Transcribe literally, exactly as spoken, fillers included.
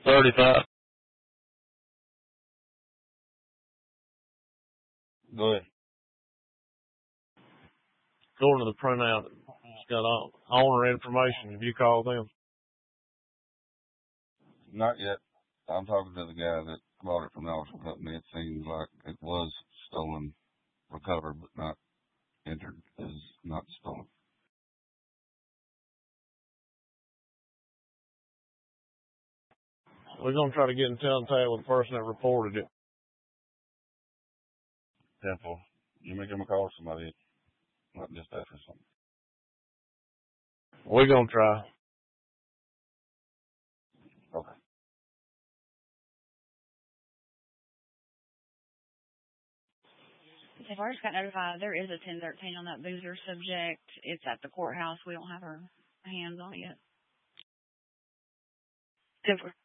thirty-five. Go ahead. Going to the printout. It's got all owner information. Have you called them? Not yet. I'm talking to the guy that bought it from the auction company. It seems like it was stolen, recovered, but not entered as not stolen. We're going to try to get in contact with the person that reported it. Temple, you make him a call or somebody, not just after something. We're going to try. Okay. If I just got notified, there is a ten thirteen on that Boozer subject. It's at the courthouse. We don't have our hands on it yet. Good.